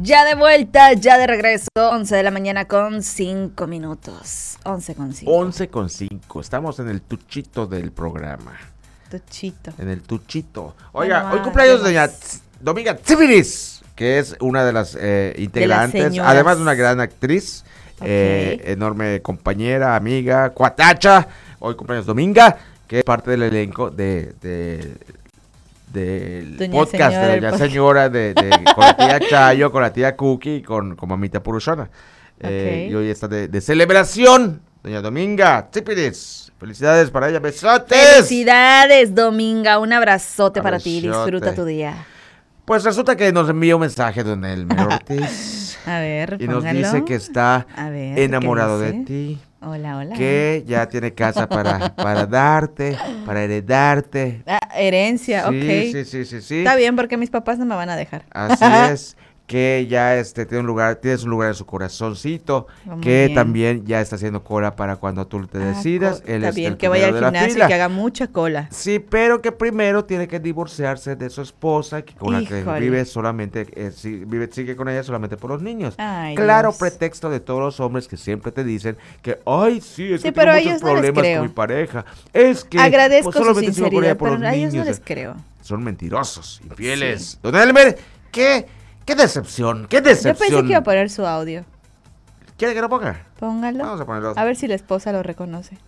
Ya de vuelta, ya de regreso, 11 de la mañana con 5 minutos. 11:05. 11:05. Estamos en el tuchito del programa. Tuchito. En el tuchito. Oiga, Bueno, hoy cumpleaños de doña Dominga Tsiviris, que es una de las integrantes, además de una gran actriz, enorme compañera, amiga, cuatacha. Hoy cumpleaños Dominga, que es parte del elenco del podcast de Doña Señora, con la tía Chayo, con la tía Cookie y con mamita Purushona. Y hoy está de celebración, Doña Dominga Tsiviris. Felicidades para ella, besotes. Felicidades, Dominga, un abrazote para ti, disfruta tu día. Pues resulta que nos envía un mensaje don Elmer Ortiz. A ver, y nos dice que está enamorado de ti. Hola, hola. Que ya tiene casa para darte, para heredarte. Herencia, sí, ok. Sí. Está bien, porque mis papás no me van a dejar. Así es. Que ya tienes un lugar en su corazoncito, que también ya está haciendo cola para cuando tú te decidas. Él está bien, que vaya al gimnasio y que haga mucha cola. Sí, pero que primero tiene que divorciarse de su esposa, con la que vive solamente, sigue con ella solamente por los niños. Ay, claro, Dios. Pretexto de todos los hombres que siempre te dicen que, ay, sí, es que pero tengo muchos problemas con mi pareja. Es que agradezco solamente su sigo con ella sinceridad, por los pero a ellos niños. no les creo. Son mentirosos, infieles. Sí. Don Elmer, ¿Qué decepción? ¿Qué decepción? Yo pensé que iba a poner su audio. ¿Quiere que lo ponga? Póngalo. Vamos a ponerlo. A ver si la esposa lo reconoce.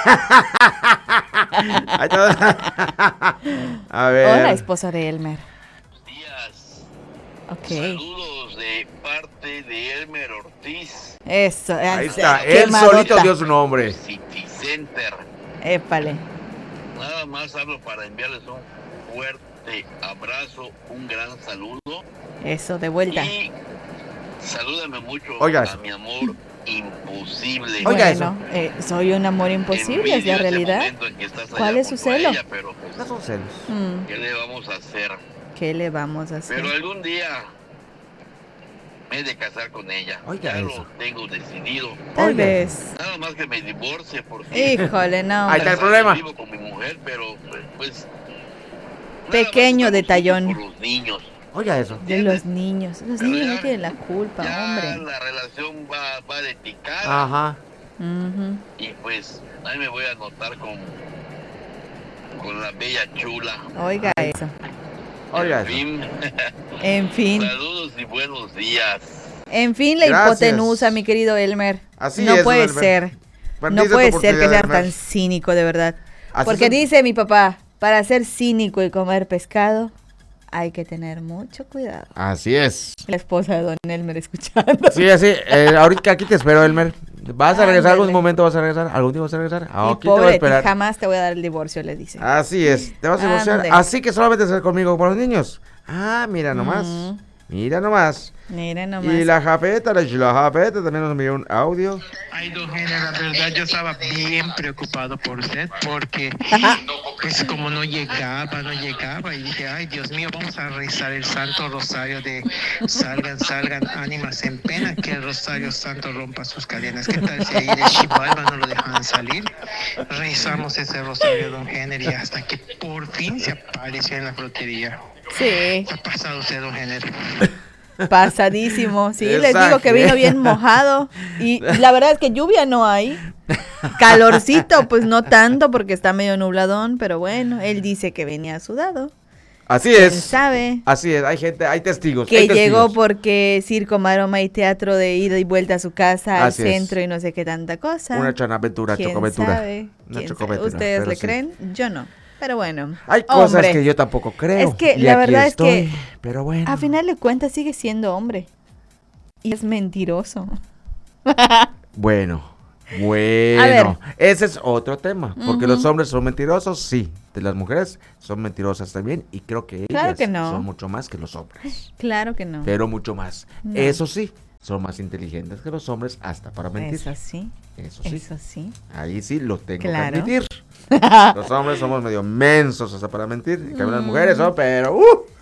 A ver. Hola, esposa de Elmer. Buenos días. Ok. Saludos de parte de Elmer Ortiz. Eso. Ahí está. Él solito dio su nombre. City Center. Épale. Nada más hablo para enviarles un fuerte abrazo, un gran saludo. Eso, de vuelta. Y salúdame mucho a mi amor imposible. Bueno, soy un amor imposible, es la realidad. ¿Cuál es su celo? Ella, pero pues, no son celos. ¿Qué le vamos a hacer? ¿Qué le vamos a hacer? Pero algún día me he de casar con ella. Oiga, ya eso. lo tengo decidido. Tal vez. Nada más que me divorcie porque Híjole, no. Ahí está el problema. Vivo con mi mujer, pero pues pequeño detallón. Por los niños. Oiga eso. De los niños. Los niños no tienen la culpa, ya hombre. La relación va de picada. Ajá. Y pues ahí me voy a anotar con la bella chula. Oiga eso. Oiga En fin. Saludos y buenos días. En fin, la hipotenusa, mi querido Elmer. Así no es, puede Elmer. ser. Perdiste No puede tu ser que sea oportunidad, tan cínico, de verdad. Así porque dice mi papá, para ser cínico y comer pescado, hay que tener mucho cuidado. Así es. La esposa de don Elmer escuchando. Sí, así. Ahorita aquí te espero, Elmer. ¿Vas a regresar algún momento? ¿Vas a regresar? ¿Algún día vas a regresar? Aquí pobre, te voy a esperar. jamás te voy a dar el divorcio, le dice. Así es. Te vas a divorciar. Así que solamente estás conmigo por los niños. Ah, mira nomás. Mira nomás. Mira nomás. Y la jafeta también nos envió un audio. Ay, don Henry, la verdad yo estaba bien preocupado por usted porque pues como no llegaba y dije, ay Dios mío, vamos a rezar el Santo Rosario de salgan ánimas en pena, que el Rosario Santo rompa sus cadenas. ¿Qué tal si ahí de Chivalba no lo dejan salir? Rezamos ese Rosario, don Henry, hasta que por fin se apareció en la frutería. Sí. ¿Qué ha pasado usted, don Henry? Pasadísimo, sí, les digo que vino bien mojado y la verdad es que lluvia no hay, calorcito pues no tanto porque está medio nubladón, pero bueno, él dice que venía sudado. Así es. ¿Quién sabe? Así es, hay testigos. Que hay testigos. llegó porque circo, maroma y teatro de ida y vuelta a su casa, Así al es. centro y no sé qué tanta cosa. Una chocoventura. ¿Quién sabe? ¿Ustedes le creen? Yo no. Pero bueno, hay cosas que yo tampoco creo. Es que la verdad es que, pero bueno, a final de cuentas sigue siendo hombre. Y es mentiroso. Bueno, ese es otro tema. Porque los hombres son mentirosos, sí. De las mujeres son mentirosas también. Y creo que ellas son mucho más que los hombres. Claro que no. Pero mucho más. No. Eso sí, son más inteligentes que los hombres hasta para mentir. Eso sí. Eso sí. Ahí sí lo tengo que admitir. Los hombres somos medio mensos hasta para mentir. Y que las mujeres son, pero...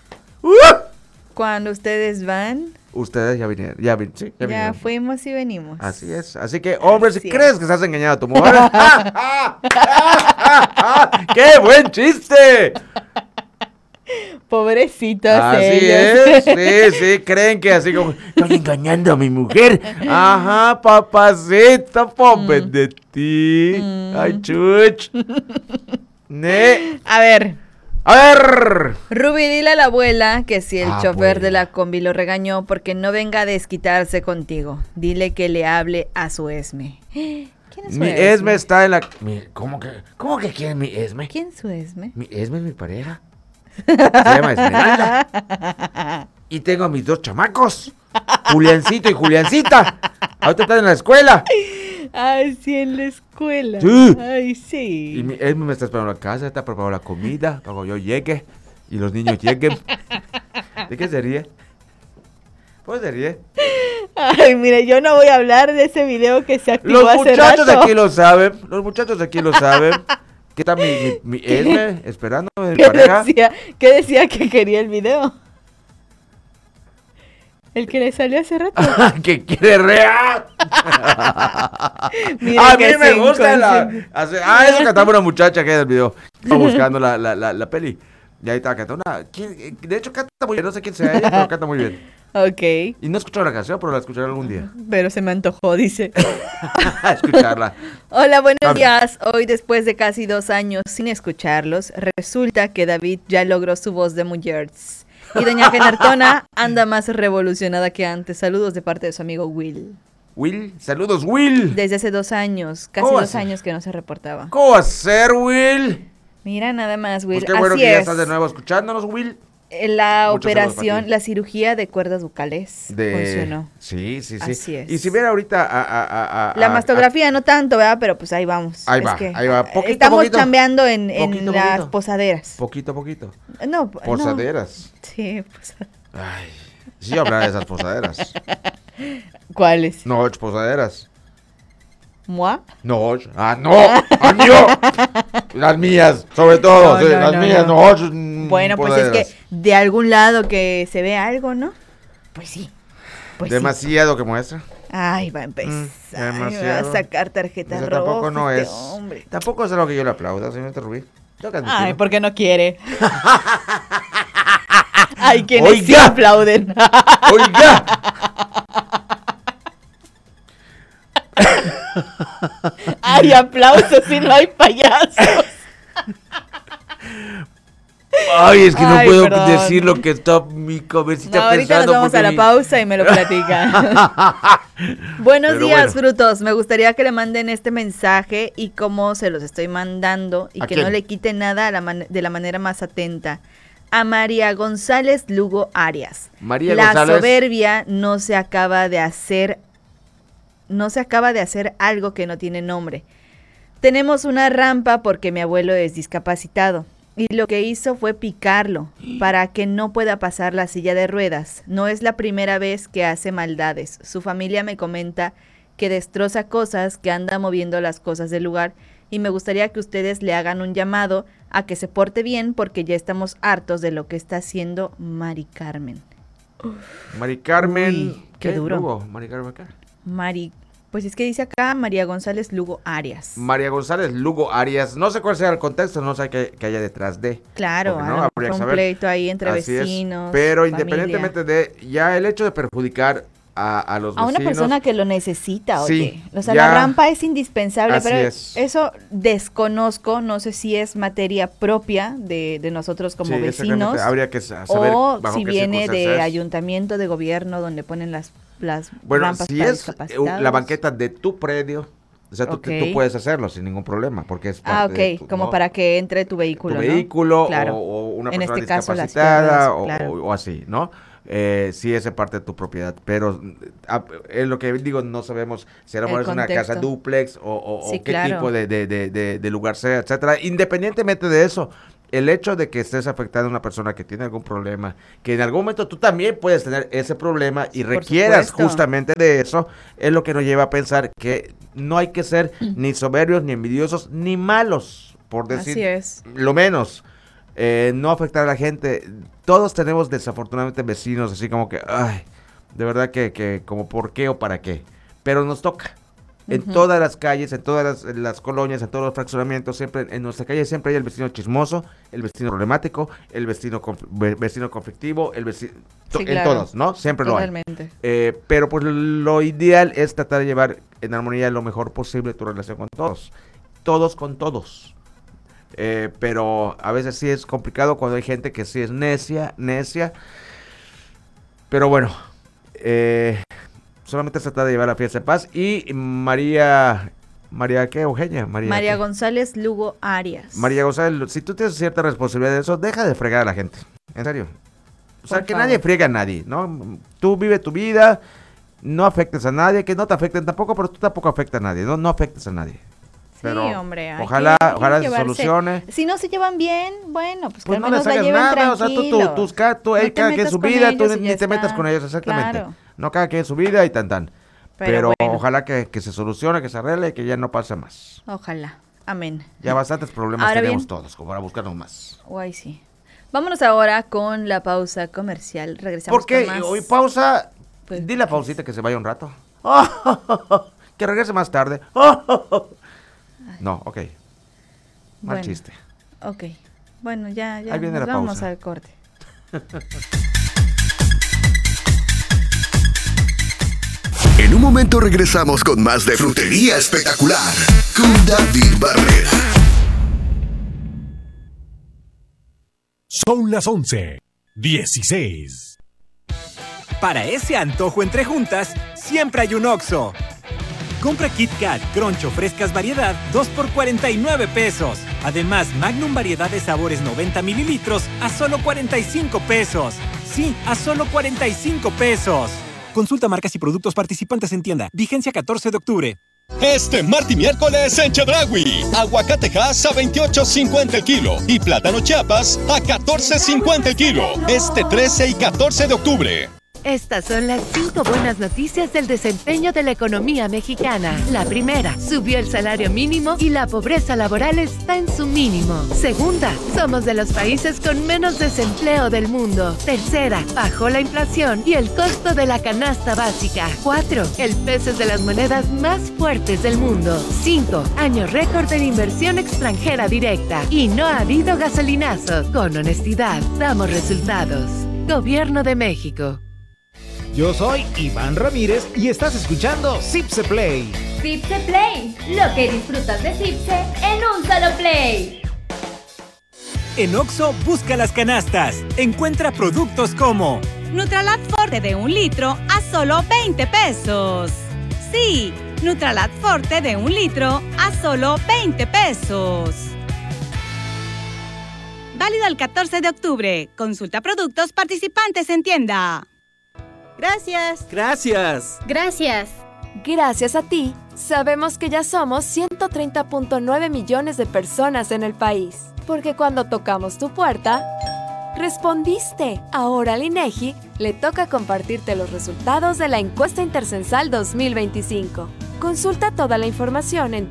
Cuando ustedes van... Ustedes ya vinieron. Ya fuimos y venimos. Así es. Así que, hombre, si crees que estás engañado a tu mujer... ¡Qué buen chiste! Pobrecitos Así ellos. es, sí, creen que así como, estoy engañando a mi mujer. Ajá, papacito, pobre de ti. Ay, chuch. A ver, A ver. Ruby, dile a la abuela que si el chofer Abuela. de la combi lo regañó porque no venga a desquitarse contigo. Dile que le hable a su Esme. ¿Quién es su Mi Esme está en la... ¿Cómo que quién es mi Esme? ¿Quién es su Esme? Mi Esme es mi pareja. Se llama Esmeralda. Y tengo a mis 2 chamacos, Juliancito y Juliancita. Ahorita están en la escuela. Ay, sí, en la escuela. Sí. Ay, sí. Y mi Esme me está esperando en la casa, está preparando la comida para cuando yo llegue y los niños lleguen. ¿De qué se ríe? ¿Por qué se ríe? Ay, mire, yo no voy a hablar de ese video que se activó Los hace muchachos de rato. aquí lo saben. Los muchachos de aquí lo saben. ¿Qué está mi Esme esperando en ¿Qué pareja? decía que quería el video? El que le salió hace rato. Que quiere real. Mira A mí que me sí, gusta inconsciente. eso cantaba una muchacha que en el video. Estaba buscando la peli. Y ahí estaba cantando una. De hecho, canta muy bien. No sé quién sea ella, pero canta muy bien. Ok, Y no he escuchado la canción, pero la escucharé algún día. pero se me antojó, dice. A escucharla. Hola, buenos Dame. días. Hoy, después de casi 2 años sin escucharlos, resulta que David ya logró su voz de mujeres. Y doña Genartona anda más revolucionada que antes. Saludos de parte de su amigo Will. Will, saludos, Will. Desde hace 2 años, casi ¿Cómo 2 hacer? años que no se reportaba. ¿Cómo va a ser, Will? Mira, nada más, Will. Pues qué bueno Así que ya es. estás de nuevo escuchándonos, Will. La Muchos saludos para operación, ti. la cirugía de cuerdas bucales funcionó. Sí. Así es. Y si viera ahorita La mastografía no tanto, ¿verdad? Pero pues ahí vamos. Ahí Es va, que, ahí va. Poquito, estamos poquito. chambeando en Poquito, las poquito. posaderas. Poquito a poquito. No, Posaderas. no. Sí, posaderas. Ay, sí hablar de esas posaderas. ¿Cuáles? No, posaderas. ¿Moi? No, no, amigo. Las mías, sobre todo, No, sí, no, las no, mías, no. no. Bueno, pues es que de algún lado que se ve algo, ¿no? Pues sí. Pues sí. Demasiado que muestra. Ay, va a empezar. Ay, va a demasiado. sacar tarjeta Eso roja. tampoco no este es. hombre. Tampoco es algo que yo le aplauda, señorita Rubí. Tengo que admitirlo. Ay, porque no quiere. Hay quienes sí Oiga. aplauden. Oiga. Hay aplausos y no hay payasos. Ay, es que no Ay, puedo perdón. decir lo que está mi cabecita No, ahorita nos pensando. vamos porque a la pausa y me lo platica. Buenos Pero días, bueno. frutos. Me gustaría que le manden este mensaje y cómo se los estoy mandando y ¿A que quién? no le quite nada de la manera más atenta. A María González Lugo Arias. María La González. soberbia no se acaba de hacer algo que no tiene nombre. Tenemos una rampa porque mi abuelo es discapacitado y lo que hizo fue picarlo para que no pueda pasar la silla de ruedas. No es la primera vez que hace maldades. Su familia me comenta que destroza cosas, que anda moviendo las cosas del lugar y me gustaría que ustedes le hagan un llamado a que se porte bien porque ya estamos hartos de lo que está haciendo Mari Carmen. Mari Carmen. Uy, qué duro. Lugo? Mari Carmen, ¿qué? Pues es que dice acá María González Lugo Arias. María González Lugo Arias. No sé cuál sea el contexto, no sé qué haya detrás de. Claro, Porque a no, lo mejor habría que un saber. pleito ahí entre Así es. vecinos. Pero familia. independientemente de ya el hecho de perjudicar a los A vecinos. una persona que lo necesita, Sí, oye. O sea, ya. la rampa es indispensable, Así pero es. eso desconozco, no sé si es materia propia de nosotros como Sí, vecinos exactamente. Habría que saber o bajo si qué viene de circunstancias es. ayuntamiento, de gobierno, donde ponen las Bueno, rampas si para es discapacitados. la banqueta de tu predio, o sea, Ok. tú puedes hacerlo sin ningún problema, porque es Ah, parte de ok, tu, como ¿no? para que entre tu tu vehículo, ¿no? vehículo Claro. o una En persona este caso, las discapacitada piernas, claro. o así, ¿no? Sí es parte de tu propiedad, pero es lo que digo, no sabemos si a lo El mejor es una casa contexto. duplex o Sí, qué claro. tipo de lugar sea, etcétera. Independientemente de eso, el hecho de que estés afectando a una persona que tiene algún problema, que en algún momento tú también puedes tener ese problema y Por requieras supuesto. justamente de eso, es lo que nos lleva a pensar que no hay que ser ni soberbios, ni envidiosos, ni malos, por decir Así es. lo menos. No afectar a la gente. Todos tenemos desafortunadamente vecinos así como que, ay, de verdad que como por qué o para qué. Pero nos toca. En todas las calles, en todas las colonias, en todos los fraccionamientos, siempre en nuestra calle siempre hay el vecino chismoso, el vecino problemático, el vecino conflictivo, el vecino... Sí, en todos, ¿no? Siempre totalmente. Lo hay. Pero pues lo ideal es tratar de llevar en armonía lo mejor posible tu relación con todos. Todos con todos. Pero a veces sí es complicado cuando hay gente que sí es necia. Pero bueno, solamente se trata de llevar la fiesta en paz. Y María ¿qué? Eugenia. María González Lugo Arias. María González, si tú tienes cierta responsabilidad de eso, deja de fregar a la gente. En serio. O sea, que nadie friega a nadie, ¿no? Tú vive tu vida, no afectes a nadie, que no te afecten tampoco, pero tú tampoco afectas a nadie, no afectes a nadie. Pero sí, hombre. Ojalá se solucione. Si no se llevan bien, bueno, pues que al no menos les la hagas lleven nada, o sea, tranquilos. cada quien su vida, tú ni te metas con ellos, exactamente. Claro. No, cada quien su vida y tan. Pero bueno. ojalá que se solucione, que se arregle y que ya no pase más. Ojalá. Amén. Ya bastantes problemas Ahora tenemos bien, todos, como para buscarnos más. Guay, sí. Vámonos ahora con la pausa comercial. Regresamos ¿Por qué? con más. Hoy pausa. Pues, Dile a Pausita que se vaya un rato. Que regrese más tarde. No, ok. Mal chiste. Ok. Bueno, ya Ahí viene nos la vamos pausa. al corte. En un momento regresamos con más de Frutería Espectacular con David Barrera. Son las 11:16. Para ese antojo entre juntas, siempre hay un Oxxo. Compra Kit Kat, Crunch o frescas variedad, 2 por 49 pesos. Además, Magnum variedad de sabores 90 mililitros a solo 45 pesos. Sí, a solo 45 pesos. Consulta marcas y productos participantes en tienda. Vigencia 14 de octubre. Este martes y miércoles en Chedraui, aguacate Hass a $28.50 el kilo y plátano Chiapas a $14.50 el kilo. Este 13 y 14 de octubre. Estas son las 5 buenas noticias del desempeño de la economía mexicana. La primera, subió el salario mínimo y la pobreza laboral está en su mínimo. Segunda, somos de los países con menos desempleo del mundo. Tercera, bajó la inflación y el costo de la canasta básica. 4, el peso es de las monedas más fuertes del mundo. 5, año récord en inversión extranjera directa. Y no ha habido gasolinazos. Con honestidad, damos resultados. Gobierno de México. Yo soy Iván Ramírez y estás escuchando Zipse Play. Zipse Play, lo que disfrutas de Zipse en un solo play. En Oxxo, busca las canastas. Encuentra productos como Nutralat Forte de 1 litro a solo 20 pesos. Sí, Nutralat Forte de 1 litro a solo 20 pesos. Válido el 14 de octubre. Consulta productos participantes en tienda. Gracias. Gracias. Gracias. Gracias a ti, sabemos que ya somos 130.9 millones de personas en el país. Porque cuando tocamos tu puerta, respondiste. Ahora al INEGI le toca compartirte los resultados de la encuesta intercensal 2025. Consulta toda la información en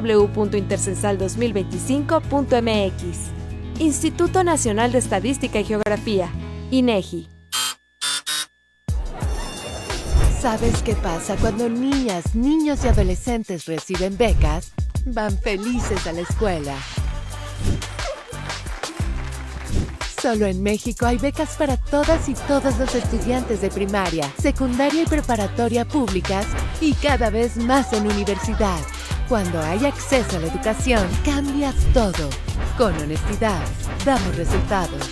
www.intercensal2025.mx. Instituto Nacional de Estadística y Geografía, INEGI. ¿Sabes qué pasa cuando niñas, niños y adolescentes reciben becas? Van felices a la escuela. Solo en México hay becas para todas y todos los estudiantes de primaria, secundaria y preparatoria públicas y cada vez más en universidad. Cuando hay acceso a la educación, cambias todo. Con honestidad, damos resultados.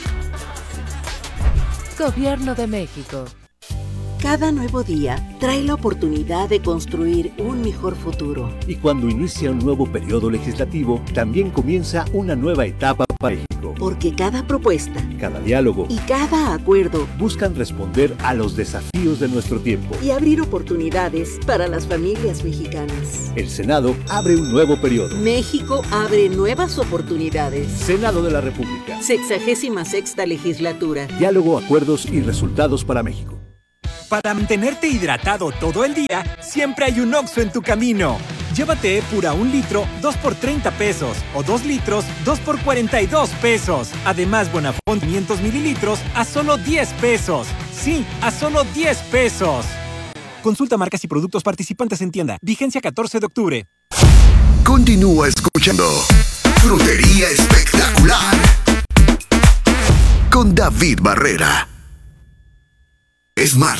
Gobierno de México. Cada nuevo día trae la oportunidad de construir un mejor futuro. Y cuando inicia un nuevo periodo legislativo, también comienza una nueva etapa para México. Porque cada propuesta, cada diálogo y cada acuerdo buscan responder a los desafíos de nuestro tiempo y abrir oportunidades para las familias mexicanas. El Senado abre un nuevo periodo. México abre nuevas oportunidades. Senado de la República. 66ª legislatura. Diálogo, acuerdos y resultados para México. Para mantenerte hidratado todo el día, siempre hay un Oxxo en tu camino. Llévate Epura 1 litro, 2 por 30 pesos. O 2 litros, 2 por 42 pesos. Además, Bonafont 500 mililitros a solo 10 pesos. Sí, a solo 10 pesos. Consulta marcas y productos participantes en tienda. Vigencia 14 de octubre. Continúa escuchando Frutería Espectacular con David Barrera. Smart,